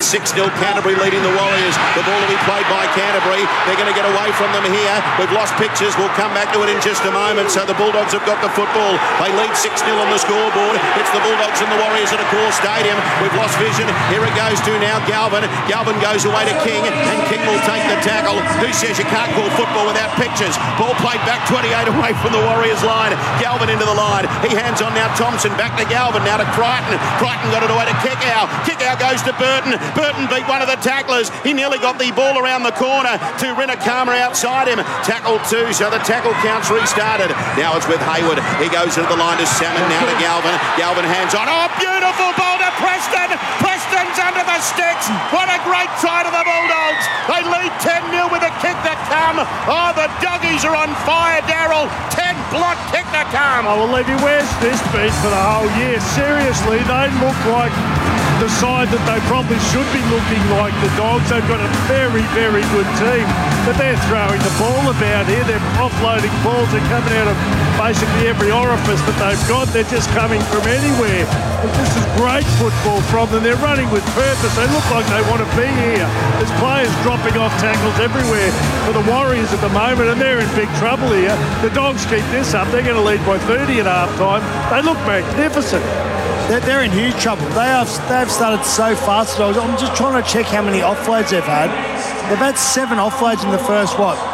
6-0 Canterbury leading the Warriors. The ball will be played by Canterbury. They're going to get away from them here. We've lost pictures. We'll come back to it in just a moment. So the Bulldogs have got the football. They lead 6-0 on the scoreboard. It's the Bulldogs and the Warriors at Accor Stadium. We've lost vision. Here it goes to now Galvin. Galvin goes away to King, and King will take the tackle. Who says you can't call football without pictures? Ball played back 28 away from the Warriors line. Galvin into the line. He hands on now Thompson. Back to Galvin. Now to Crichton. Crichton got it away to Kickow. Kickow goes to Burton. Burton beat one of the tacklers. He nearly got the ball around the corner to Rinakama outside him. Tackle 2, so the tackle count's restarted. Now it's with Hayward. He goes into the line to Salmon. Now to Galvin. Galvin hands on. Oh, beautiful ball to Preston. Preston's under the sticks. What a great try to the Bulldogs. They lead 10-0 with a kick that come. Oh, the Doggies are on fire, Darryl. 10-block kick that come. Oh, well, Levy, where's this been for the whole year? Seriously, they look like the side that they probably should be looking like, the Dogs. They've got a very, very good team, but they're throwing the ball about here. They're offloading balls. They're coming out of basically every orifice that they've got. They're just coming from anywhere. And this is great football from them. They're running with purpose. They look like they want to be here. There's players dropping off tackles everywhere for the Warriors at the moment, and they're in big trouble here. The Dogs keep this up. They're going to lead by 30 at half-time. They look magnificent. They're in huge trouble. They've started so fast. I'm just trying to check how many offloads they've had. They've had 7 offloads in the first,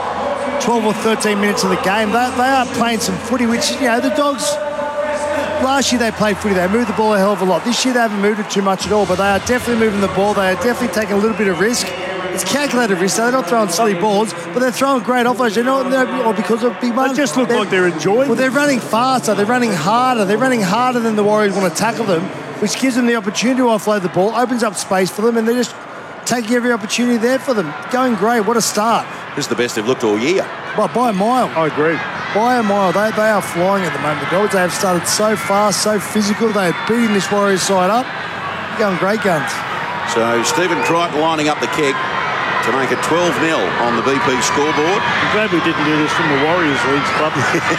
12 or 13 minutes of the game. They are playing some footy, which, the Dogs, last year they played footy. They moved the ball a hell of a lot. This year they haven't moved it too much at all, but they are definitely moving the ball. They are definitely taking a little bit of risk. It's calculated risk. They're not throwing silly balls, but they're throwing great offloads. Or because of big ones. They just look like they're enjoying it. Well, they're running faster. They're running harder. They're running harder than the Warriors want to tackle them, which gives them the opportunity to offload the ball, opens up space for them, and they're just taking every opportunity there for them. Going great. What a start. This is the best they've looked all year. Well, by a mile. I agree. By a mile. They are flying at the moment. The Dogs, they have started so fast, so physical. They are beating this Warriors side up. They're going great guns. So Stephen Crichton lining up the kick to make it 12-0 on the BP scoreboard. I'm glad we didn't do this from the Warriors Leagues Club.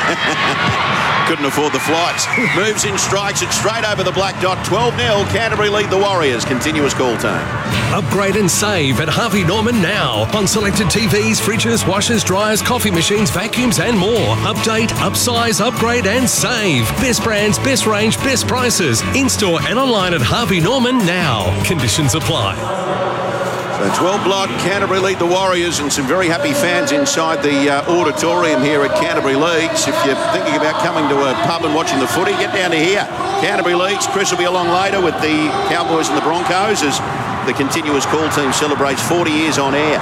Couldn't afford the flights. Moves in, strikes it straight over the black dot. 12-0. Canterbury lead the Warriors. Continuous call time. Upgrade and save at Harvey Norman now on selected TVs, fridges, washers, dryers, coffee machines, vacuums and more. Update, upsize, upgrade and save. Best brands, best range, best prices. In-store and online at Harvey Norman now. Conditions apply. So 12-block, Canterbury lead the Warriors, and some very happy fans inside the auditorium here at Canterbury Leagues. If you're thinking about coming to a pub and watching the footy, get down to here. Canterbury Leagues. Chris will be along later with the Cowboys and the Broncos as the continuous call team celebrates 40 years on air.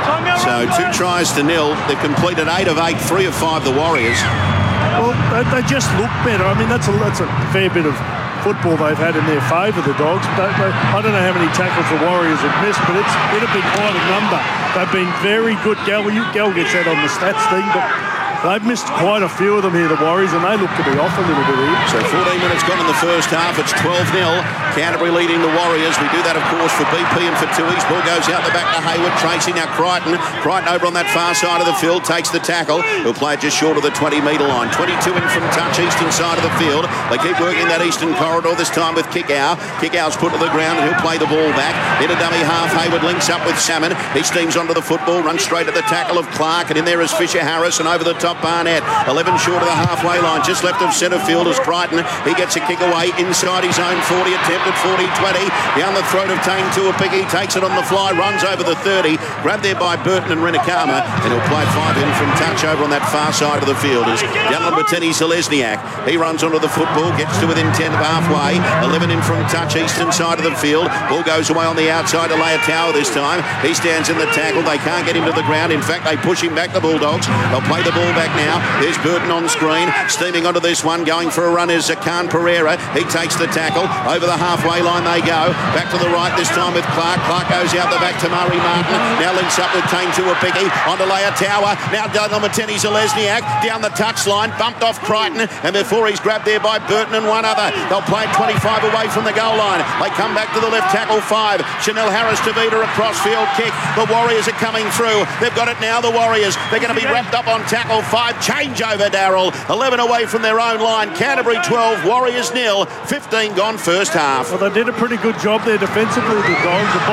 So 2 tries to 0. They've completed 8 of 8, 3 of 5 the Warriors. Well, they just look better. I mean, that's a fair bit of football they've had in their favour, the Dogs. I don't know how many tackles the Warriors have missed, but it's been quite a number. They've been very good. Gal gets that on the stats thing, but they've missed quite a few of them here, the Warriors, and they look to be off a little bit here. So 14 minutes gone in the first half. It's 12-0. Canterbury leading the Warriors. We do that, of course, for BP and for Tui's. Ball goes out the back to Hayward. Tracy now Crichton. Crichton over on that far side of the field. Takes the tackle. He'll play it just short of the 20-metre line. 22 in from touch, eastern side of the field. They keep working that eastern corridor, this time with Kickow. Kickow's put to the ground and he'll play the ball back. In a dummy half, Hayward links up with Salmon. He steams onto the football, runs straight at the tackle of Clark, and in there is Fisher Harris, and over the top Barnett. 11 short of the halfway line, just left of centre field is Crichton. He gets a kick away inside his own 40, attempt at 40-20. Down the throat of Tane Tuapiki, takes it on the fly, runs over the 30. Grabbed there by Burton and Rinakama, and he'll play 5 in from touch over on that far side of the field. As down on Bateni Selesniak. He runs onto the football, gets to within 10 of halfway. 11 in from touch, eastern side of the field. Ball goes away on the outside to Leitao this time. He stands in the tackle. They can't get him to the ground. In fact, they push him back, the Bulldogs. They'll play the ball back now. There's Burton on screen. Steaming onto this one. Going for a run is Khan Pereira. He takes the tackle. Over the halfway line they go. Back to the right this time with Clark. Clark goes out the back to Murray Martin. Now links up with Tane Tuapiki. Onto Leitao. Now done on Mateni Zelezniak. Down the touchline. Bumped off Crichton. And before he's grabbed there by Burton and one other. They'll play it 25 away from the goal line. They come back to the left tackle 5. Chanel Harris to Vida, a crossfield kick. The Warriors are coming through. They've got it now, the Warriors. They're going to be wrapped up on tackle 5. Changeover, Darryl. 11 away from their own line. Canterbury 12, Warriors 0. 15 gone first half. Well, they did a pretty good job there defensively, the Dogs. The bomb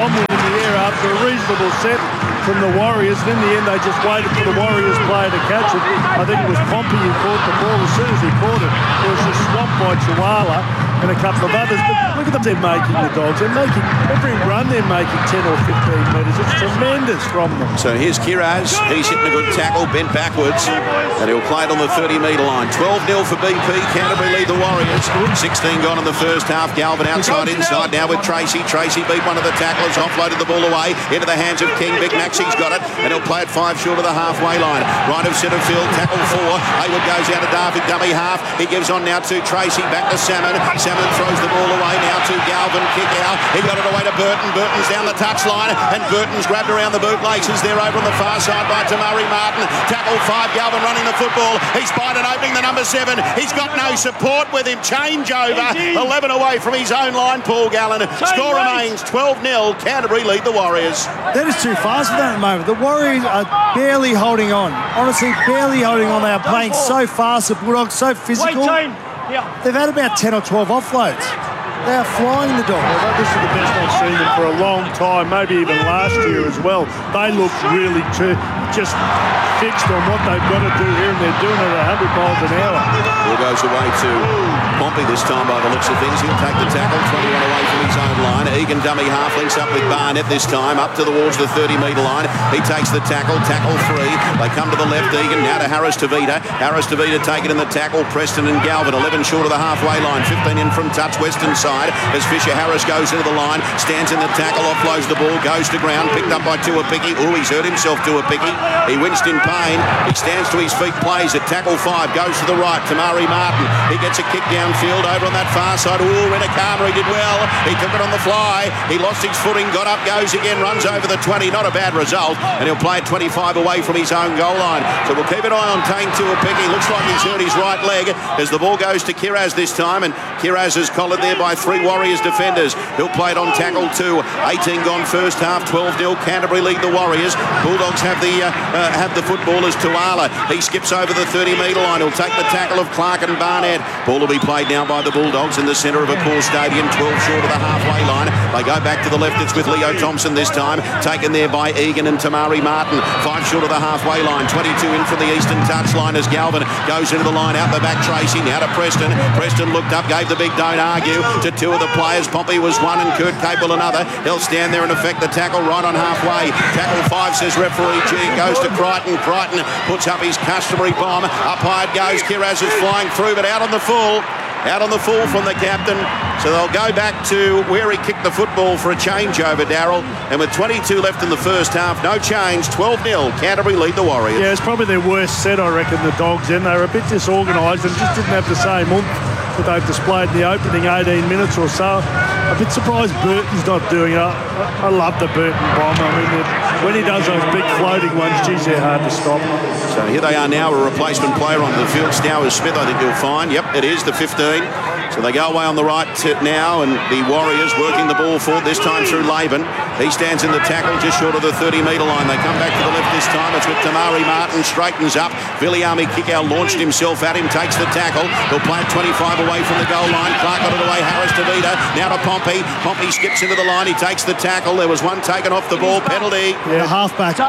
the air after a reasonable set from the Warriors. And in the end, they just waited for the Warriors player to catch it. I think it was Pompey who caught the ball. As soon as he caught it, it was just swamped by Chihuahua and a couple of others. But look at them, they're making the Dogs. They're making, every run they're making 10 or 15 metres. It's tremendous from them. So here's Kiraz. He's hitting a good tackle, bent backwards, and he'll play it on the 30-metre line. 12-0 for BP. Canterbury lead the Warriors. 16 gone in the first half. Galvin outside, inside now with Tracy. Tracy beat one of the tacklers, offloaded the ball away into the hands of King. Big Maxi's got it, and he'll play it 5 short of the halfway line. Right of centre field, tackle 4. Hayward goes out of Darvik, dummy half. He gives on now to Tracy, back to Salmon. Salmon throws the ball away now to Galvin, kick out. He got it away to Burton. Burton's down the touchline, and Burton's grabbed around the bootlaces. They're over on the far side by Tamari Martin. Tackle 5, Galvin running the football. He's spied an opening, the number 7. He's got no support with him. Change over. 11 away from his own line, Paul Gallen. Score remains 12-0. Canterbury lead the Warriors. That is too fast for that at the moment. The Warriors are barely holding on. Honestly, barely holding on. They are playing so fast. The Bulldogs so physical. They've had about 10 or 12 offloads. They are flying the Dogs. Well, this is the best I've seen them for a long time, maybe even last year as well. They look really just fixed on what they've got to do here, and they're doing it at 100 miles an hour. Ball goes away to Pompey this time by the looks of things. He'll take the tackle, 21 away from his own line. Egan dummy half links up with Barnett this time, up towards the 30-metre line. He takes the tackle 3. They come to the left, Egan, now to Harris Tavita. Harris Tavita taking in the tackle, Preston and Galvin, 11 short of the halfway line, 15 in from touch, western side, as Fisher Harris goes into the line, stands in the tackle, offloads the ball, goes to ground, picked up by Tuapiki. Oh, he's hurt himself, Tuapiki. He winced in pain. He stands to his feet, plays it. Tackle 5, goes to the right, Tamari Martin. He gets a kick downfield over on that far side. Oh, Renakama, he did well. He took it on the fly. He lost his footing, got up, goes again, runs over the 20. Not a bad result. And he'll play it 25 away from his own goal line. So we'll keep an eye on Tane Tuapiki. Looks like he's hurt his right leg as the ball goes to Kiraz this time. And Kiraz is collared there by 3 Warriors defenders. He'll play it on tackle 2. 18 gone first half, 12-0. Canterbury lead the Warriors. Bulldogs have the football as Tuala. He skips over the 30-metre line. He'll take the tackle of Clark and Barnett. Ball will be played now by the Bulldogs in the centre of Accor Stadium, 12 short of the halfway line. They go back to the left. It's with Leo Thompson this time, taken there by Egan and Tamari Martin. 5 short of the halfway line, 22 in from the eastern touchline as Galvin goes into the line, out the back Tracy, now to Preston. Preston looked up, gave the big don't argue to 2 of the players. Pompey was 1 and Kurt Capel another. He'll stand there and effect the tackle right on halfway. Tackle 5, says referee G. Goes to Crichton. Crichton puts up his customary bomb. Up high it goes. Kiraz is flying through, but out on the full. Out on the full from the captain. So they'll go back to where he kicked the football for a changeover, Darryl. And with 22 left in the first half, no change, 12-0. Canterbury lead the Warriors. Yeah, it's probably their worst set, I reckon, the Dogs. And they were a bit disorganised and just didn't have the same oomph that they've displayed in the opening 18 minutes or so. A bit surprised Burton's not doing it. I love the Burton bomb. I mean, when he does those big floating ones, geez, they're hard to stop. So here they are now, a replacement player on the field. Stowers Smith, I think you'll find. Yep, it is the 15. So they go away on the right now, and the Warriors working the ball forward, this time through Laban. He stands in the tackle just short of the 30-metre line. They come back to the left this time. It's with Tamari Martin, straightens up. Viliami Kickow launched himself at him, takes the tackle. He'll play it 25 away from the goal line. Clark got it away, Harris Tavita. Now to Pompey. Pompey skips into the line. He takes the tackle. There was one taken off the ball, penalty. Yeah, the halfback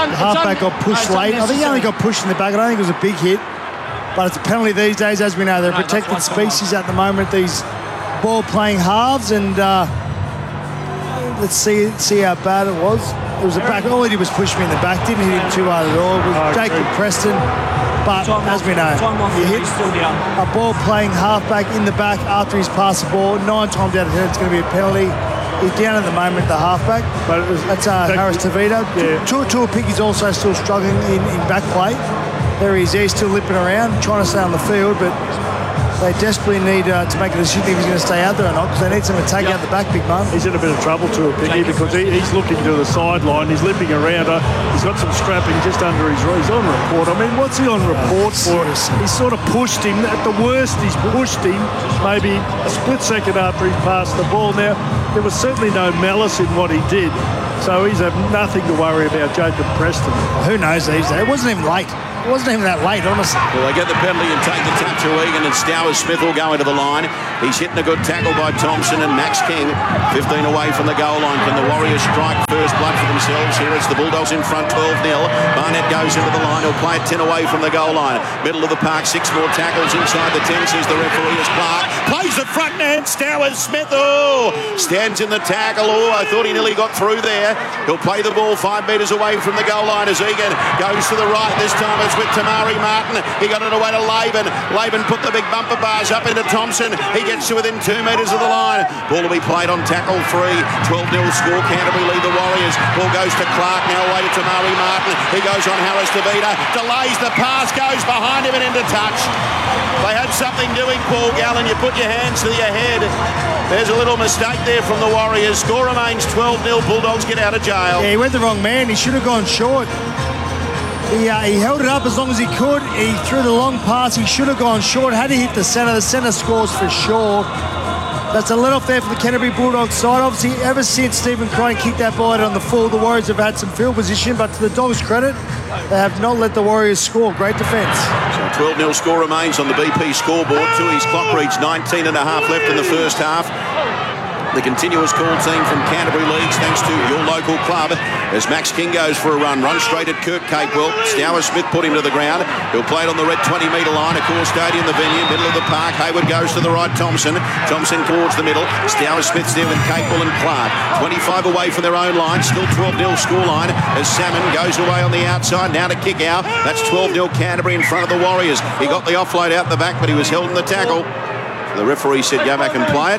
got pushed late. I think he only got pushed in the back. I don't think it was a big hit. But it's a penalty these days, as we know. They're a protected species at the moment, these ball-playing halves, and let's see how bad it was. It was a back. All he did was push me in the back. Didn't hit him too hard at all. It was Jacob Preston. But as we know, you hit a ball-playing halfback in the back after he's passed the ball. 9 times out of 10, it's going to be a penalty. He's down at the moment, the halfback. But that's Harris Tavita. Yeah. Tuapiki also still struggling in back play. There he is. He's still lipping around, trying to stay on the field, but they desperately need to make a decision if he's going to stay out there or not, because they need someone to take out the back, big man. He's in a bit of trouble, Tuapiki, because he's looking to the sideline. He's limping around. He's got some strapping just under his right. He's on report. I mean, what's he on report for? He's sort of pushed him. At the worst, he's pushed him maybe a split second after he passed the ball. Now, there was certainly no malice in what he did, so he's nothing to worry about, Jacob Preston. Who knows these days? It wasn't even late. It wasn't even that late, honestly. Well, they get the penalty and take the tap to Egan, and Stowers Smith will go into the line. He's hitting a good tackle by Thompson and Max King. 15 away from the goal line. Can the Warriors strike first? first blood for themselves. Here it's the Bulldogs in front, 12-0. Barnett goes into the line. He'll play it 10 away from the goal line. Middle of the park, 6 more tackles inside the 10, says the referee as Clark plays the front man. Stowers Smith, stands in the tackle. I thought he nearly got through there. He'll play the ball 5 metres away from the goal line as Egan goes to the right. This time it's with Tamari Martin. He got it away to Laban. Laban put the big bumper bars up into Thompson. He gets to within 2 metres of the line. Ball will be played on tackle 3. 12-0 score. Canterbury lead the Warriors. Ball goes to Clark. Now away to Tamari Martin. He goes on Harris DeVita. Delays the pass. Goes behind him and into touch. They had something doing, Paul Gallen. You put your hands to your head. There's a little mistake there from the Warriors. Score remains 12-0. Bulldogs get out of jail. Yeah, he went the wrong man. He should have gone short. He held it up as long as he could. He threw the long pass. He should have gone short. Had he hit the centre scores for sure. That's a let off there for the Canterbury Bulldogs side. Obviously, ever since Stephen Crane kicked that ball out on the full, the Warriors have had some field position, but to the Dogs' credit, they have not let the Warriors score. Great defence. So 12-0 score remains on the BP scoreboard. Tooheys clock reads 19 and a half left in the first half. The continuous call team from Canterbury leads thanks to your local club as Max King goes for a run straight at Kurt Capewell. Stowers Smith put him to the ground. He'll play it on the red 20-metre line. Accor Stadium, the venue, middle of the park. Hayward goes to the right, Thompson towards the middle. Stowers Smith's there with Capewell and Clark. 25 away from their own line. Still 12-0 scoreline as Salmon goes away on the outside. Now to kick out. That's 12-0 Canterbury in front of the Warriors. He got the offload out the back, but he was held in the tackle. So the referee said go back and play it.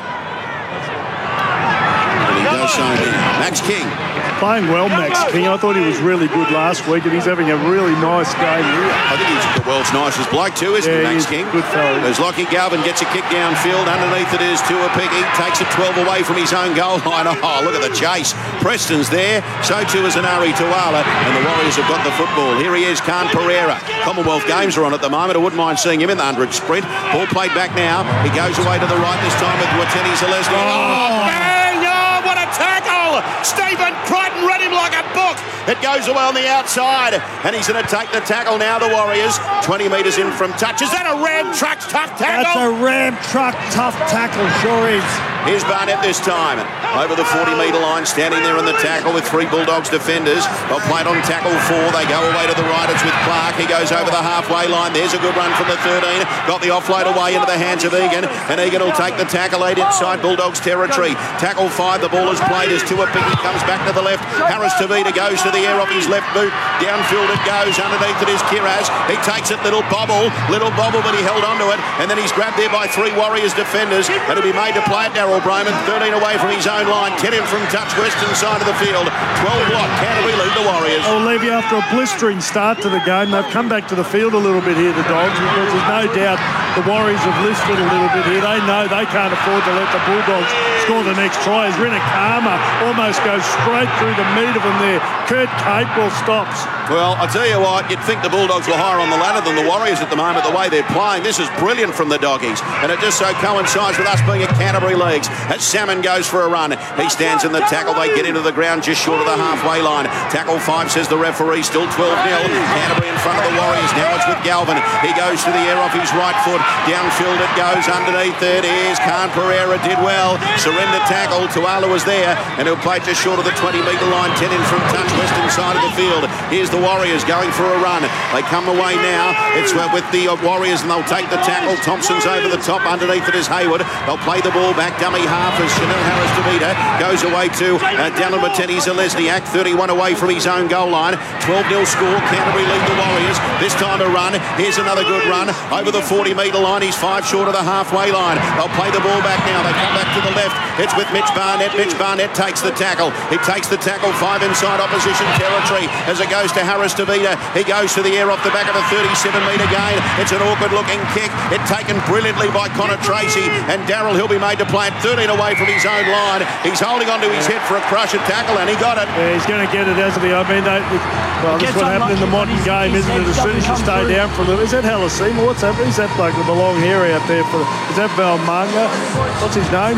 Max King. Playing well, Max King. I thought he was really good last week, and he's having a really nice game here. I think he's the world's nicest bloke too, isn't he, Max King? Good fella. As Lockie Galvin gets a kick downfield. Underneath it is Tua Piggy. Takes it 12 away from his own goal line. Oh, look at the chase. Preston's there. So too is Anari Tuala. And the Warriors have got the football. Here he is, Khan Pereira. Commonwealth Games are on at the moment. I wouldn't mind seeing him in the 100 sprint. Ball played back now. He goes away to the right this time with Wateni Zalesny. Oh, bang! Oh, what a tackle! Stephen Crichton read him like a book. It goes away on the outside, and he's going to take the tackle now, the Warriors. 20 metres in from touch. Is that a Ram Truck tough tackle? That's a Ram Truck tough tackle, sure is. Here's Barnett this time. Over the 40-metre line, standing there in the tackle with 3 Bulldogs defenders. They'll play it on tackle 4. They go away to the right. It's with Clark. He goes over the halfway line. There's a good run from the 13. Got the offload away into the hands of Egan, and Egan will take the tackle 8 inside Bulldogs territory. Tackle 5. The ball is played as Tua Piggy comes back to the left. Harris Tavita goes to the air off his left boot. Downfield it goes. Underneath it is Kiraz. He takes it, little bobble, but he held onto it, and then he's grabbed there by 3 Warriors defenders, and it'll be made to play it. Darryl Broman, 13 away from his own line, 10 in from touch, western side of the field. 12 block. Canterbury lead the Warriors. I'll leave you after a blistering start to the game. They've come back to the field a little bit here, the Dogs, because there's no doubt the Warriors have listed a little bit here. They know they can't afford to let the Bulldogs score the next try. As Rinakama almost goes straight through the meat of them there. Kurt Capewell stops. Well, I tell you what, you'd think the Bulldogs were higher on the ladder than the Warriors at the moment, the way they're playing. This is brilliant from the Doggies, and it just so coincides with us being at Canterbury Leagues. As Salmon goes for a run, he stands in the tackle. They get into the ground just short of the halfway line. Tackle 5, says the referee, still 12-0. Canterbury in front of the Warriors. Now it's with Galvin. He goes to the air off his right foot. Downfield it goes. Underneath it is Khan Pereira. Did well. Surrender tackle. Tuala was there, and he'll play just short of the 20-metre line. 10 in from touch, western side of the field. Here's the Warriors going for a run. They come away now. It's with the Warriors, and they'll take the tackle. Thompson's over the top. Underneath it is Hayward. They'll play the ball back. Dummy half as Chanel Harris DeVita goes away to Dallin Wateni Zalesniak. 31 away from his own goal line. 12-0 score. Canterbury lead the Warriors. This time a run. Here's another good run. Over the 40-metre line. He's 5 short of the halfway line. They'll play the ball back now. They come back to the left. It's with Mitch Barnett. Mitch Barnett takes the tackle. He takes the tackle 5 inside opposition territory as it goes to Harris DeVita. He goes to the air off the back of a 37-metre gain. It's an awkward-looking kick. It taken brilliantly by Connor Tracy, and Darryl, he'll be made to play it 13 away from his own line. He's holding onto his head for a crusher tackle, and he got it. Yeah, he's going to get it, hasn't he? I mean, that's what happened in the modern game, isn't it? As soon as you stay down from them. Is that Halasima? What's that? Who's that bloke with the long hair out there? Is that Valmanga? What's his name?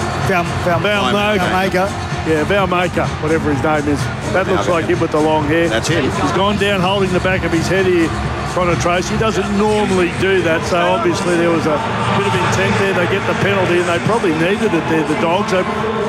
Valmaker. Yeah, Valmaker, whatever his name is. That looks like him with the long hair. That's him. He's gone down holding the back of his head here. Connor Tracy. He doesn't normally do that, so obviously there was a bit of intent there. They get the penalty, and they probably needed it there, the Dogs.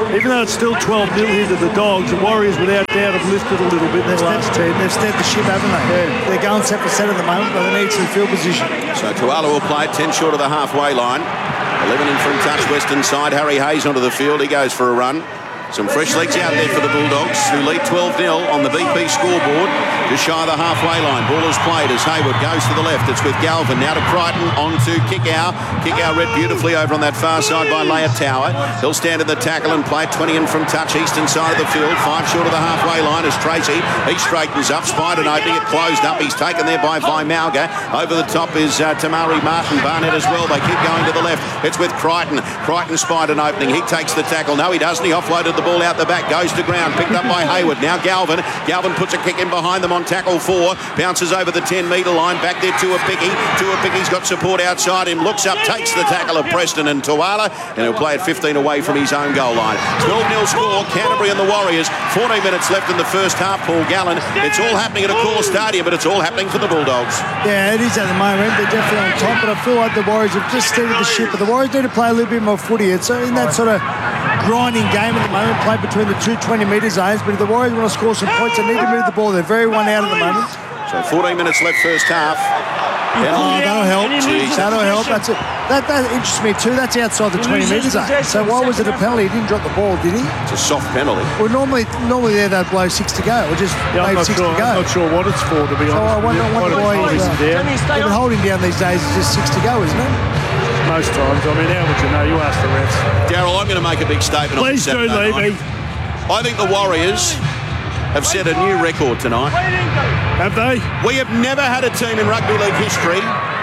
even though it's still 12-0 here to the Dogs, the Warriors without doubt have lifted a little bit in the last 10. They've steered the ship, haven't they? Yeah. They're going set for set at the moment, but they need some field position. So Tuala will play it 10 short of the halfway line. 11 in from touch, western side. Harry Hayes onto the field. He goes for a run. Some fresh legs out there for the Bulldogs, who lead 12-0 on the BP scoreboard, just shy of the halfway line. Ball is played as Hayward goes to the left. It's with Galvin. Now to Crichton, on to Kickow. Kickow read beautifully over on that far side by Leia Tower. He'll stand in the tackle and play 20 in from touch, eastern side of the field. 5 short of the halfway line as Tracy. He straightens up. Spied an opening. It closed up. He's taken there by Vimalga. Over the top is Tamari Martin. Barnett as well. They keep going to the left. It's with Crichton. Crichton spied an opening. He takes the tackle. No, he doesn't. He offloaded the ball out the back, goes to ground, picked up by Hayward. Now Galvin puts a kick in behind them on tackle 4, bounces over the 10-metre line, back there to a Picky. Picky's got support outside him, looks up, takes the tackle of Preston and Tuala, and he'll play it 15 away from his own goal line. 12-0 score, Canterbury and the Warriors. 14 minutes left in the first half, Paul Gallen. It's all happening at Accor Stadium, but it's all happening for the Bulldogs. Yeah, it is at the moment. They're definitely on top, but I feel like the Warriors have just steered the ship, but the Warriors need to play a little bit more footy. It's in that sort of grinding game at the moment, played between the two 20-metre zones, but if the Warriors want to score some points, they need to move the ball. They're very one out at the moment. So 14 minutes left first half. Oh, that'll help. That'll help. That's it. That interests me too. That's outside the 20-metre zone. So why was it a penalty? He didn't drop the ball, did he? It's a soft penalty. Well, normally there they'd blow 6 to go, or just wave 6 to go. I'm not sure what it's for, to be honest. So I wonder why he's even holding down these days is just 6 to go, isn't it? Most times. I mean, how would you know? You ask the refs. Darryl, I'm going to make a big statement. Please do, Levy. I think the Warriors have set a new record tonight. Have they? We have never had a team in rugby league history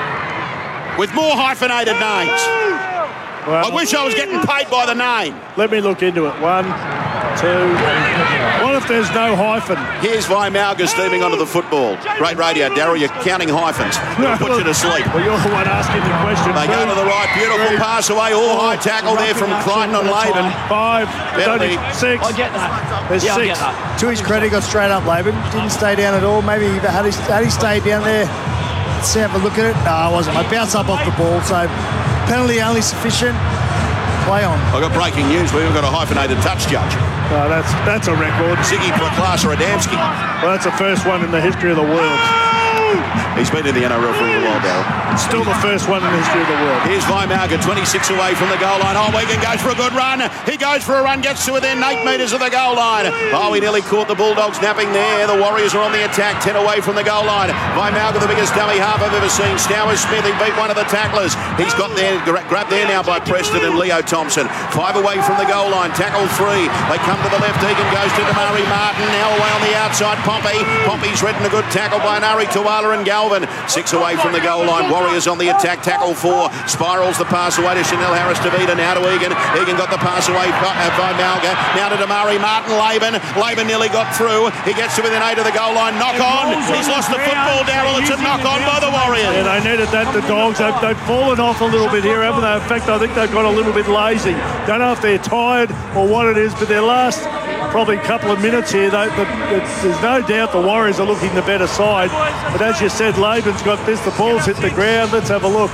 with more hyphenated names. Well, I wish I was getting paid by the name. Let me look into it. 1, 2. What if there's no hyphen? Here's Vimalga steaming onto the football. Great radio, Darryl. You're counting hyphens. It'll put you to sleep. Well, you're the one asking the question. They go to the right. Beautiful pass away. All high tackle there from Crichton on Laban. 5. Penalty. 6. I get that. There's 6. I get that. To his credit, got straight up Laban. Didn't stay down at all. Maybe had he stayed down there, let's have a look at it. No, it wasn't. I bounced up off the ball, so penalty only sufficient. Play on. I've got breaking news. We've got a hyphenated touch judge. No, that's a record. Ziggy Praklasa-Adamski. Well, that's the first one in the history of the world. He's been in the NRL for a little while, Darryl. Still the first one in the history of the world. Here's Vimalga, 26 away from the goal line. Oh, Wigan goes for a good run. He goes for a run, gets to within 8 metres of the goal line. Oh, he nearly caught the Bulldogs napping there. The Warriors are on the attack, 10 away from the goal line. Vimalga, the biggest dummy half I've ever seen. Stowers Smith, he beat one of the tacklers. He's got there, grabbed there now by Preston and Leo Thompson. 5 away from the goal line, tackle 3. They come to the left. Egan goes to Damari Martin. Now away on the outside, Pompey. Pompey's read a good tackle by Nari Tuala and Galvin. 6 away from the goal line. Warriors on the attack. Tackle 4. Spirals the pass away to Chanel Harris Davida. Now to Egan. Egan got the pass away by Malga. Now to Damari Martin. Laban nearly got through. He gets to within 8 of the goal line. Knock on. He's lost the football, Darryl. It's a knock on by the Warriors. Yeah, they needed that. The Dogs, they've fallen off a little bit here, haven't they? In fact, I think they've got a little bit lazy. Don't know if they're tired or what it is, but their last probably couple of minutes here, there's no doubt the Warriors are looking the better side. But as you said, Laban's got this. The ball's hit the ground. Let's have a look.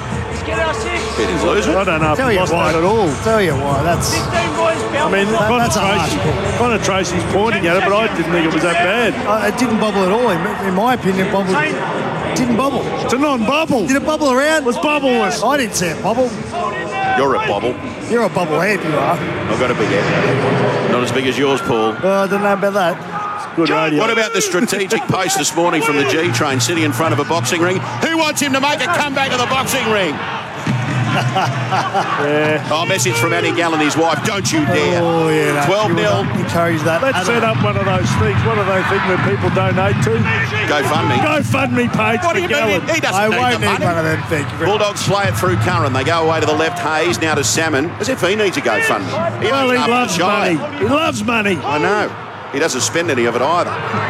He's losing. I don't know if Tell he you lost why. that at all. Tell you why. That's. I mean, That's a harsh call. Connor Tracy's pointing at it, but I didn't think it was that bad. It didn't bubble at all. In my opinion, it didn't bubble. It's a non-bubble. Did it bubble around? It was bubbleless. I didn't see it bubble. You're a bobble. You're a bubble head, you are. I've got a big head. Not as big as yours, Paul. I don't know about that. Good radio. What about the strategic post this morning from the G train sitting in front of a boxing ring? Who wants him to make a comeback to the boxing ring? Yeah. Oh, message from Annie Gallen, his wife. Don't you dare. Oh, yeah. 12-0. Encourage that. Let's set up one of those things. What do they think that people donate to? GoFundMe. GoFundMe page What do for you Gallen. mean? He doesn't I need won't the need money. one of them, thank you. Bulldogs play it through Curran. They go away to the left. Hayes now to Salmon. As if he needs a GoFundMe. Well, he owns half loves the shire. money. He loves money. I know. He doesn't spend any of it either.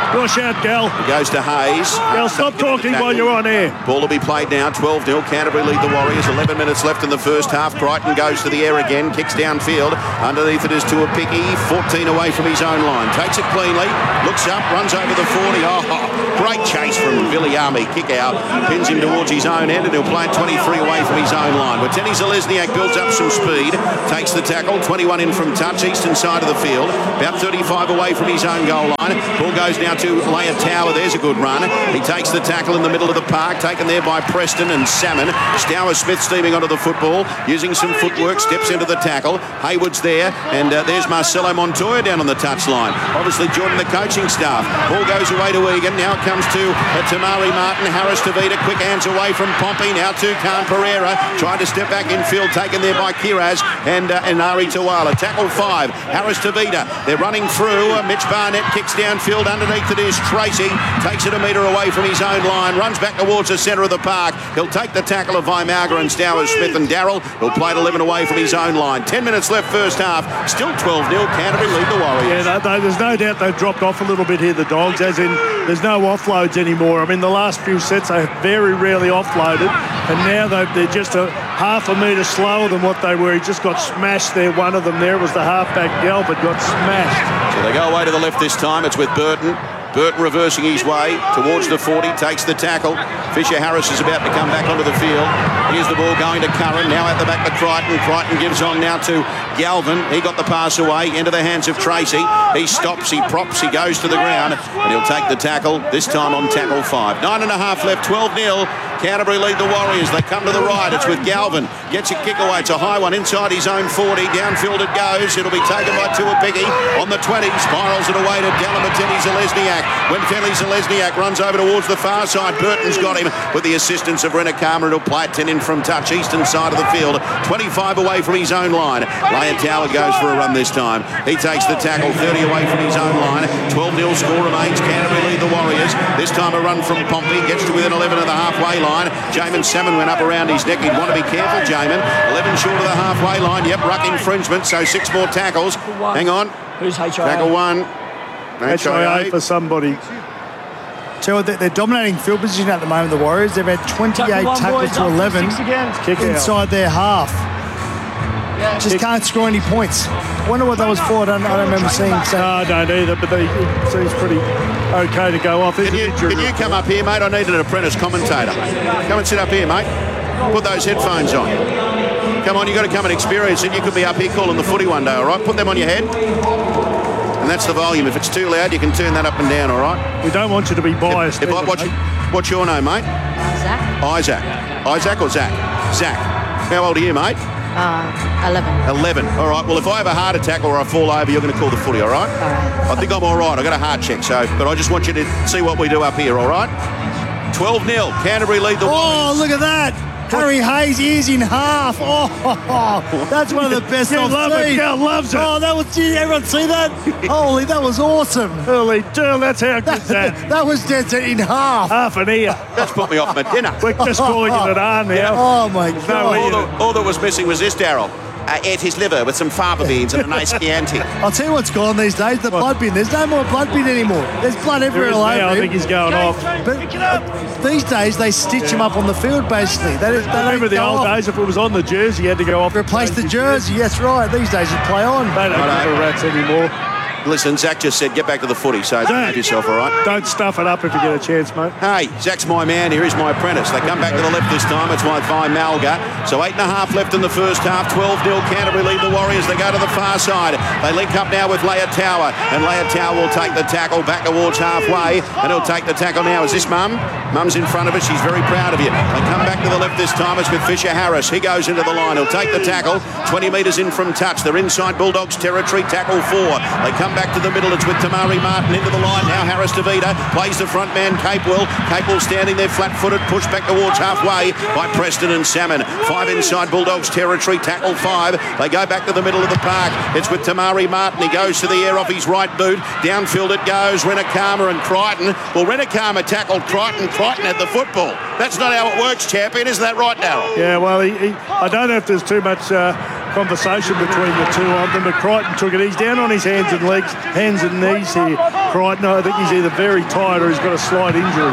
Wash out, Gal. He goes to Hayes. Gal, stop talking while you're on air. Ball will be played now, 12-0. Canterbury lead the Warriors. 11 minutes left in the first half. Crichton goes to the air again, kicks downfield. Underneath it is Tuapiki, 14 away from his own line. Takes it cleanly, looks up, runs over the 40. Oh, great chase from Viliami. Kick out, pins him towards his own end, and he'll play it 23 away from his own line. But Tenny Zalesniak builds up some speed, takes the tackle, 21 in from touch, eastern side of the field, about 35 away from his own goal line. Ball goes now to Leia Tower. There's a good run. He takes the tackle in the middle of the park, taken there by Preston and Salmon. Stour Smith steaming onto the football, using some footwork, steps into the tackle. Hayward's there, and there's Marcelo Montoya down on the touchline. Obviously joining the coaching staff. Ball goes away to Egan. Now it comes to Tamari Martin. Harris Tavita, quick hands away from Pompey. Now to Khan Pereira, trying to step back in field, taken there by Kiraz and Ari Tawala. Tackle 5, Harris Tavita. They're running through. Mitch Barnett kicks downfield. Underneath it is Tracy. Takes it a metre away from his own line. Runs back towards the centre of the park. He'll take the tackle of Vimaga and Stour Smith, and Darrell will play it 11 away from his own line. 10 minutes left first half. Still 12-0. Canterbury lead the Warriors. Yeah, there's no doubt they've dropped off a little bit here, the Dogs, as in there's no offloads anymore. I mean, the last few sets they very rarely offloaded, and now they're just a half a metre slower than what they were. He just got smashed there. One of them there was the halfback Galbert, got smashed. So they go away to the left this time. It's with Burton. Burton reversing his way towards the 40, takes the tackle. Fisher Harris is about to come back onto the field. Here's the ball going to Curran, now at the back to Crichton. Crichton gives on now to Galvin. He got the pass away into the hands of Tracy. He stops, he props, he goes to the ground, and he'll take the tackle, this time on tackle 5. 9.5 left, 12-0. Canterbury lead the Warriors. They come to the right. It's with Galvin. Gets a kick away. It's a high one inside his own 40. Downfield it goes. It'll be taken by Tuapiki on the 20. Spirals it away to Delamatini Zalesniak. When Tenny Zalesniak runs over towards the far side, Burton's got him with the assistance of Renakama. It'll play it 10 in from touch, eastern side of the field. 25 away from his own line. Leia Tower goes for a run this time. He takes the tackle, 30 away from his own line. 12-0 score remains. Canterbury lead the Warriors. This time a run from Pompey. Gets to within 11 of the halfway line. Jamin Salmon went up around his neck. He'd want to be careful, Jamin. 11 short of the halfway line. Yep, ruck infringement, so 6 more tackles. Hang on. Who's HIA? Tackle 1. HIA for somebody. So they're dominating field position at the moment, the Warriors. They've had 28 tackles to 11 inside their half. Just can't score any points. Wonder what that was for. I don't remember seeing. So. No, I don't either, but it seems pretty okay to go off. Can you come up here, mate? I need an apprentice commentator. Come and sit up here, mate. Put those headphones on. Come on, you've got to come and experience it. You could be up here calling the footy one day, all right? Put them on your head. And that's the volume. If it's too loud, you can turn that up and down, all right? We don't want you to be biased. What's your name, mate? Zach. Isaac. Isaac or Zach? Zach. How old are you, mate? 11. 11. All right. Well, if I have a heart attack or I fall over, you're going to call the footy, all right? All right. I think I'm all right. I got a heart check, but I just want you to see what we do up here, all right? 12-0. Canterbury lead the Warriors. Oh, look at that. Harry Hayes is in half. Oh, that's one of the best I've seen. Gal loves it. Oh, that was, did everyone see that? Holy, that was awesome. Holy dude, that's how good's that. That was dead set in half. Half an ear. That's put me off my dinner. We're just calling it an R now. Oh, my God. All that was missing was this, Darryl. Ate his liver with some fava beans and a nice Chianti. I'll tell you what's gone these days, the blood bin. There's no more blood bin anymore. There's blood everywhere all over. I think he's going off. But these days, they stitch him up on the field, basically. They remember the old days, if it was on the jersey, you had to go off. Replace the jersey, that's right. These days, you play on. They don't give a rats anymore. Listen, Zach just said, get back to the footy, so behave yourself, all right? Don't stuff it up if you get a chance, mate. Hey, Zach's my man here. He's my apprentice. They come back to the left this time. It's with Vimalga. So 8.5 left in the first half. 12-0. Canterbury lead the Warriors. They go to the far side. They link up now with Leia Tower. And Leia Tower will take the tackle back towards halfway. And he'll take the tackle now. Is this Mum? Mum's in front of us. She's very proud of you. They come back to the left this time. It's with Fisher Harris. He goes into the line. He'll take the tackle. 20 metres in from touch. They're inside Bulldogs territory. Tackle 4. They come back to the middle. It's with Tamari Martin into the line. Now Harris DeVita plays the front man, Capewell. Capewell standing there flat-footed, pushed back towards halfway by Preston and Salmon. 5 inside Bulldogs territory, tackle 5. They go back to the middle of the park. It's with Tamari Martin. He goes to the air off his right boot. Downfield it goes. Renakama and Crichton. Well, Renakama tackled Crichton. Crichton had the football. That's not how it works, champion. Isn't that right, Darryl? Yeah, well, I don't know if there's too much conversation between the two of them, but Crichton took it. He's down on his hands and knees here. Crichton. I think he's either very tired or he's got a slight injury.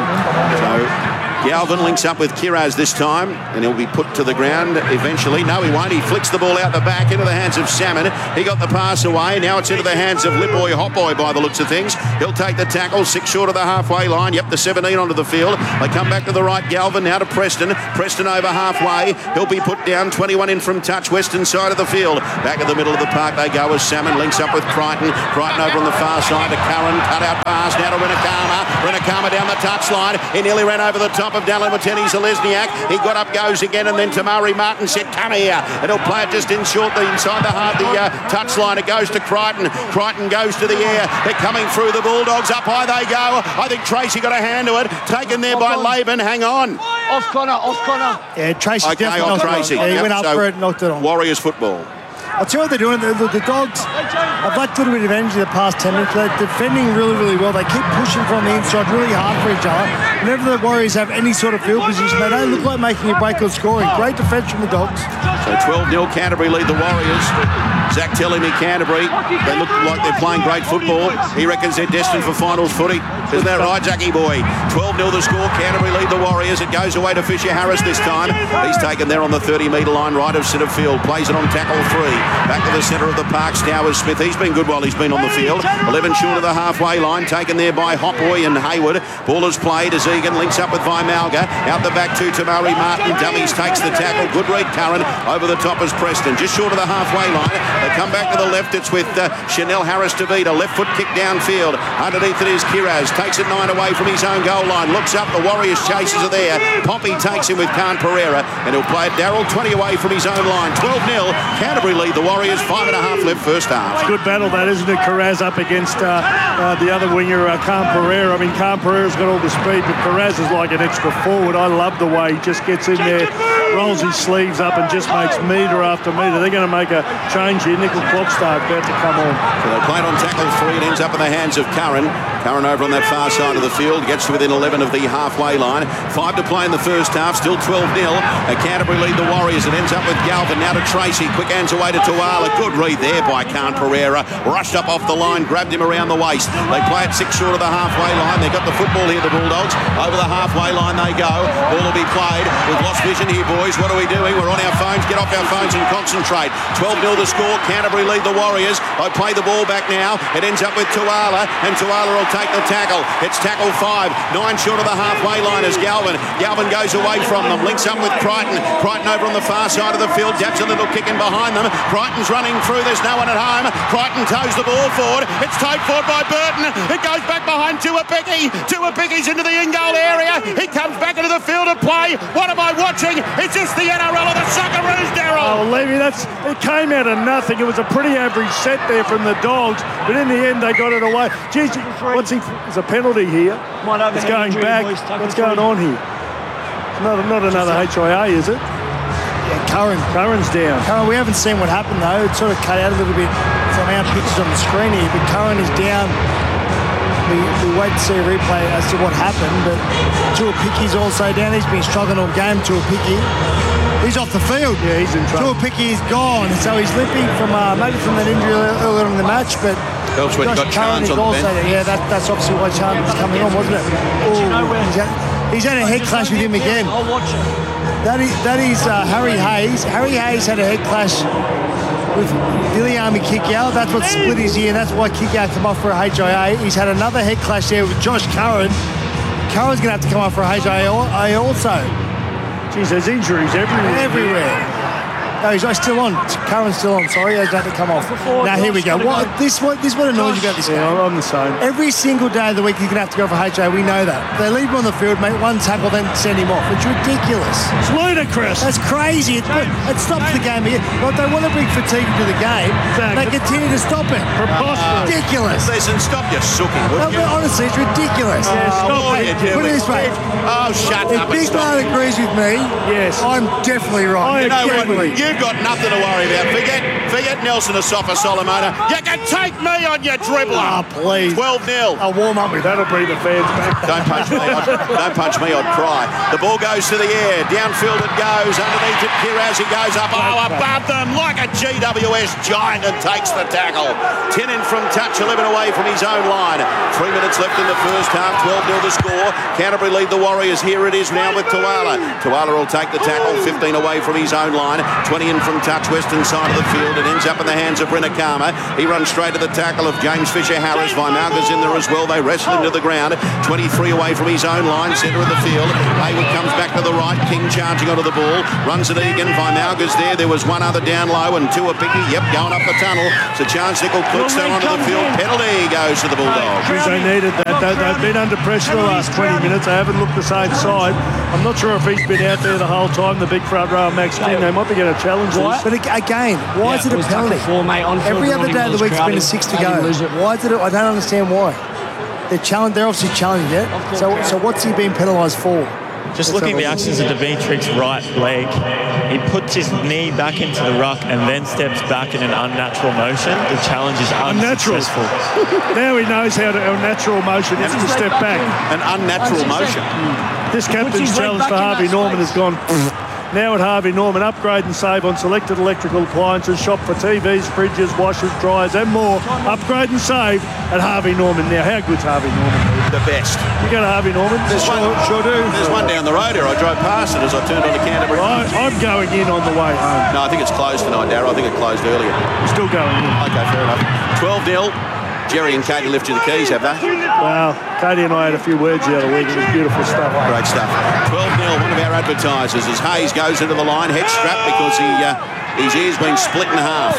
So Galvin links up with Kiraz this time, and he'll be put to the ground eventually. No, he won't. He flicks the ball out the back into the hands of Salmon. He got the pass away. Now it's into the hands of Lipboy Hotboy by the looks of things. He'll take the tackle, 6 short of the halfway line. Yep, the 17 onto the field. They come back to the right. Galvin now to Preston. Preston over halfway. He'll be put down. 21 in from touch, western side of the field. Back in the middle of the park they go as Salmon links up with Crichton. Crichton over on the far side to Curran. Cut out pass now to Renakama. Renakama down the touchline. He nearly ran over the top of Dallin Wateni Zalesniak. He got up, goes again, and then Tamari Martin said, come here. And he'll play it just in short, inside the touchline. It goes to Crichton. Crichton goes to the air. They're coming through the Bulldogs. Up high they go. I think Tracy got a hand to it. Taken there by Laban. Hang on. Off Connor. Yeah, Tracy Okay, definitely knocked Tracy. it on. Yeah, he went up for it and knocked it on. Warriors football. I'll tell you what they're doing. The Dogs have lacked a little bit of energy the past 10 minutes. They're defending really, really well. They keep pushing from the inside really hard for each other. Whenever the Warriors have any sort of field position, they don't look like making a break or scoring. Great defence from the Dogs. So 12-0 Canterbury lead the Warriors. Zach telling me Canterbury, they look like they're playing great football. He reckons they're destined for finals footy. Isn't that right, Jackie boy? 12-0 the score. Canterbury lead the Warriors. It goes away to Fisher Harris this time. He's taken there on the 30-metre line right of centre field. Plays it on tackle 3. Back to the centre of the park, Stowers Smith. He's been good while he's been on the field. 11 short of the halfway line. Taken there by Hotboy and Hayward. Ball is played as Egan links up with Vimalga. Out the back to Tamari Martin. Dummies takes the tackle. Good read, Curran. Over the top is Preston. Just short of the halfway line. They come back to the left. It's with Chanel Harris-Tavita. Left foot kick downfield. Underneath it is Kiraz. Takes it 9 away from his own goal line. Looks up. The Warriors chasers are there. Pompey takes him with Khan Pereira. And he'll play it Darryl 20 away from his own line. 12-0. Canterbury lead the Warriors. 5.5 left first half. It's a good battle that, isn't it? Kiraz up against the other winger, Khan Pereira. I mean, Khan Pereira's got all the speed, but Kiraz is like an extra forward. I love the way he just gets in there, rolls his sleeves up and just makes metre after metre. They're going to make a change here. Nickel Clockstart about to come on. So they play it on tackle 3. It ends up in the hands of Curran. Curran over on that far side of the field. Gets to within 11 of the halfway line. 5 to play in the first half. Still 12-0. Canterbury lead the Warriors. It ends up with Galvin. Now to Tracy. Quick hands away to Tuala. Good read there by Khan Pereira. Rushed up off the line. Grabbed him around the waist. They play it 6 short of the halfway line. They got the football here, the Bulldogs. Over the halfway line they go. Ball will be played. We've lost vision here, boys. What are we doing? We're on our phones. Get off our phones and concentrate. 12-0 the score. Canterbury lead the Warriors. They play the ball back now. It ends up with Tuala, and Tuala will take the tackle. It's tackle 5. 9 short of the halfway line is Galvin. Galvin goes away from them. Links up with Crichton. Crichton over on the far side of the field. Dabs a little kick in behind them. Crichton's running through. There's no one at home. Crichton toes the ball forward. It's towed forward by Burton. It goes back behind Tuapiki. Tuapiki's into the in-goal area. He comes back into the field of play. What am I watching? It's just the NRL of the Socceroos, Darryl. Oh, Levy, it came out of nothing. It was a pretty average set there from the Dogs, but in the end they got it away. Geez, there's a penalty here. It's going back. What's going on here? Not another HIA, is it? Yeah, Curran's down. Curran, we haven't seen what happened though. It sort of cut out a little bit from our pictures on the screen here, but Curran is down. We wait to see a replay as to what happened, but Tuapiki's also down. He's been struggling all game, Tuapiki. He's off the field. Yeah, he's in trouble. Tuapiki is gone, so he's limping from maybe from that injury earlier in the match, but Helps when you've got Chance on the bench. Yeah, that's obviously why Chance was coming on, wasn't it? He's had a head clash with him again. I'll watch it. That is Harry Hayes. Harry Hayes had a head clash with Viliami Kikau. That's what split his ear. That's why Kikau came off for a HIA. He's had another head clash there with Josh Curran. Curran's going to have to come off for a HIA also. Jeez, there's injuries everywhere. No, he's still on. Curran's still on. Sorry, he's had to come off. Now, here we go. This what annoys you about this game? Yeah, I'm the same. Every single day of the week, you're going to have to go for HIA. We know that. They leave him on the field, make one tackle, then send him off. It's ridiculous. It's ludicrous. That's crazy. It stops the game again. Like, they want to bring fatigue into the game. They continue to stop it. Preposterous. Ridiculous. Listen, stop your sooking, No, but honestly, it's ridiculous. Stop it. Put it this way. Oh, shut up. If Big Man agrees with me, yes, I'm definitely right. You know what? You We've got nothing to worry about. Forget Nelson Asafa Solomona. You can take me on your dribbler. Ah, please. 12-0. I'll warm up with that. That'll bring the fans back. Don't punch me. Don't punch me. I'd cry. The ball goes to the air. Downfield it goes. Underneath it, Kirazzi goes up. Oh, above them like a GWS giant and takes the tackle. 10 in from touch, 11 away from his own line. 3 minutes left in the first half. 12-0 to score. Canterbury lead the Warriors. Here it is now with Tuala. Tuala will take the tackle. 15 away from his own line. 20 in from touch, western side of the field. It ends up in the hands of Rinakama. He runs straight to the tackle of James Fisher-Harris. Vimauga's in there as well. They wrestle him to the ground. 23 away from his own line, centre of the field. Hayward comes back to the right. King charging onto the ball. Runs it Egan. Vimauga's there. There was one other down low and two a picky. Yep, going up the tunnel. So Charles Nickel Klukstad onto the field. Penalty goes to the Bulldogs. They needed that. They've been under pressure the last 20 minutes. They haven't looked the same side. I'm not sure if he's been out there the whole time, the big front row, Max King. They might be going to challenge this. But again, why is it a penalty? Every other day of the week's been a 6 to go. Why is it? I don't understand why. They're obviously challenging it. So what's he being penalised for? Just looking at the actions of Dimitrek's right leg, he puts his knee back into the ruck and then steps back in an unnatural motion. The challenge is unsuccessful. Now he knows how natural motion is to step back. An unnatural motion. This captain's challenge for Harvey Norman has gone. Now at Harvey Norman, upgrade and save on selected electrical appliances, shop for TVs, fridges, washers, dryers and more. Upgrade and save at Harvey Norman. Now, how good's Harvey Norman? The best. You go to Harvey Norman? Sure do. There's one down the road here. I drove past it as I turned onto Canterbury. I'm going in on the way home. No, I think it's closed tonight, Darryl. I think it closed earlier. You're still going in. Okay, fair enough. 12-0. Jerry and Katie lifted the keys, have they? Well, Katie and I had a few words the other week. It was beautiful stuff. Great stuff. 12-0, one of our advertisers, as Hayes goes into the line, head strap because his ear's been split in half.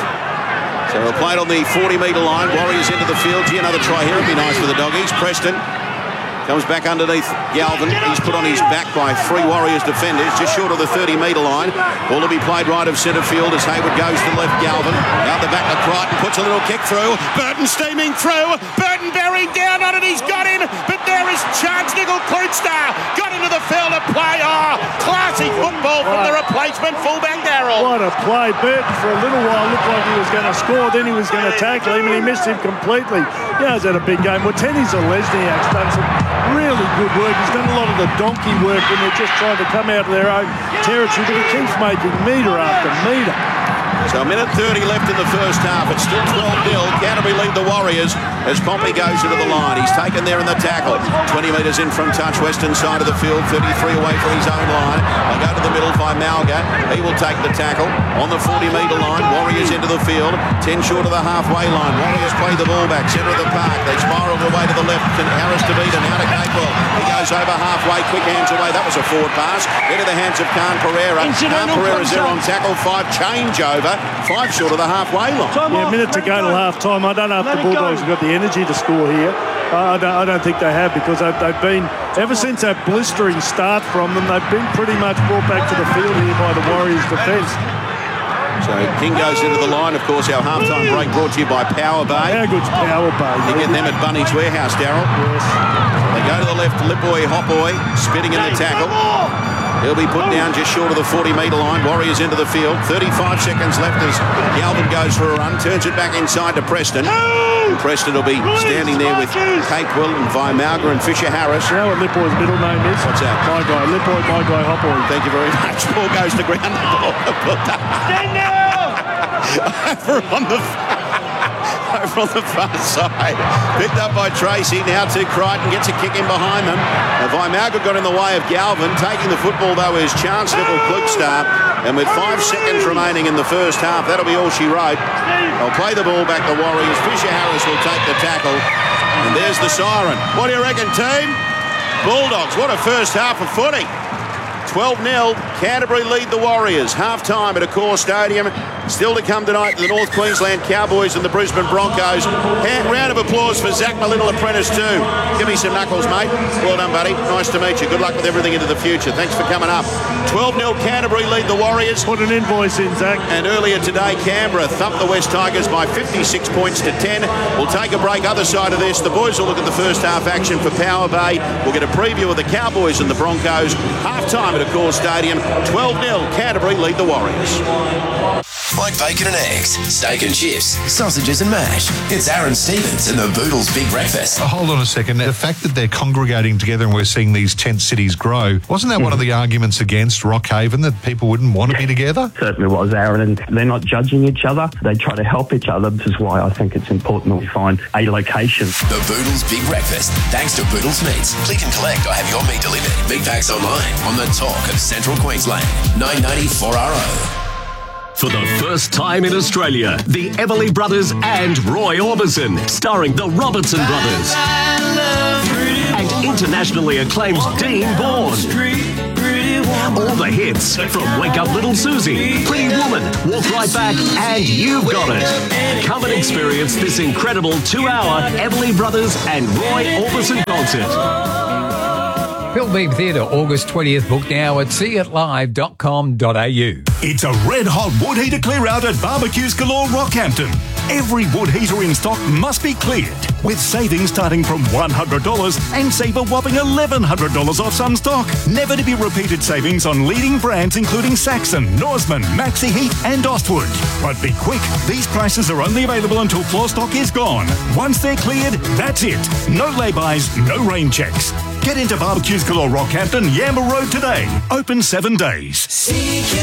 So we'll play it on the 40-metre line. Warriors into the field. Gee, another try here would be nice for the Doggies. Preston comes back underneath Galvin. He's put on his back by 3 Warriors defenders, just short of the 30-metre line. Ball will be played right of centre field as Hayward goes to the left. Galvin out the back to Crichton, puts a little kick through. Burton steaming through. Burton bearing down on it. He's got him, but there is Charles Nickel Klukstad. Got into the field of play. Oh, classy football from the replacement fullback Darryl. What a play. Burton for a little while looked like he was going to score, then he was going to tackle him and he missed him completely. Yeah, he's had a big game. Well, Tenny Zalesniak's done some really good work. He's done a lot of the donkey work when they're just trying to come out of their own territory, but he keeps making metre after metre. So a minute 30 left in the first half. It's still 12-0. Canterbury lead the Warriors as Pompey goes into the line. He's taken there in the tackle. 20 metres in from touch, western side of the field. 33 away from his own line. They go to the middle by Malga. He will take the tackle on the 40-metre line. Warriors into the field. 10 short of the halfway line. Warriors play the ball back. Centre of the park. They spiral away to the left. Harris to beat him. Now to Capewell. He goes over halfway. Quick hands away. That was a forward pass. Into the hands of Khan Pereira. Khan Pereira's there on tackle. 5 changeover. 5 short of the halfway line. Yeah, a minute to go till half time. I don't know if the Bulldogs have got the energy to score here. I don't think they have, because they've been, ever since that blistering start from them, they've been pretty much brought back to the field here by the Warriors defence. So King goes into the line. Of course, our halftime break brought to you by Power Bay. How good's Power Bay? You get them at Bunny's Warehouse, Darryl. Yes. They go to the left. Lipboy, Hopboy, spitting in the tackle. He'll be put down just short of the 40-metre line. Warriors into the field. 35 seconds left as Galvin goes for a run. Turns it back inside to Preston. Preston will be standing there with Capewell and Vimauga and Fisher-Harris. You know what Lipboy's middle name is? What's that? My guy. Lipboy, my guy, Hopboy. Thank you very much. Ball goes to ground. Stand down! Over on the far side. Picked up by Tracy. Now to Crichton. Gets a kick in behind them. Vimauga got in the way of Galvin. Taking the football, though, is Chance Nickel Klukstad. And with 5 seconds remaining in the first half, that'll be all she wrote. They'll play the ball back to Warriors. Fisher-Harris will take the tackle. And there's the siren. What do you reckon, team? Bulldogs, what a first half of footy. 12-0. Canterbury lead the Warriors. Half-time at Accor Stadium. Still to come tonight, the North Queensland Cowboys and the Brisbane Broncos. Round of applause for Zach, my little apprentice too. Give me some knuckles, mate. Well done, buddy. Nice to meet you. Good luck with everything into the future. Thanks for coming up. 12-0 Canterbury lead the Warriors. Put an invoice in, Zach. And earlier today, Canberra thumped the West Tigers by 56 points to 10. We'll take a break. Other side of this, the boys will look at the first half action for Power Bay. We'll get a preview of the Cowboys and the Broncos. Half-time at Accor Stadium. 12-0 Canterbury lead the Warriors. Like bacon and eggs, steak and chips, sausages and mash. It's Aaron Stevens and the Boodles Big Breakfast. Hold on a second. The fact that they're congregating together and we're seeing these tent cities grow, wasn't that one of the arguments against Rockhaven, that people wouldn't want to be together? Certainly was, Aaron, and they're not judging each other. They try to help each other, which is why I think it's important that we find a location. The Boodles Big Breakfast, thanks to Boodles Meats. Click and collect or have your meat delivered. Big packs online on the talk of Central Queensland. $9.94 RO. For the first time in Australia, the Everly Brothers and Roy Orbison, starring the Robertson Brothers. And internationally acclaimed Dean Bourne. All the hits from Wake Up Little Susie, Pretty Woman, Walk Right Back, and You've Got It. Come and experience this incredible 2-hour Everly Brothers and Roy Orbison concert. Phil Beam Theatre, August 20th. Book now at seeitlive.com.au. It's a red-hot wood heater clear-out at Barbecues Galore Rockhampton. Every wood heater in stock must be cleared, with savings starting from $100 and save a whopping $1,100 off some stock. Never to be repeated savings on leading brands including Saxon, Norseman, Maxi Heat and Ostwood. But be quick, these prices are only available until floor stock is gone. Once they're cleared, that's it. No lay-bys, no rain checks. Get into Barbecues Galore Rockhampton, Yamba Road today. Open 7 days.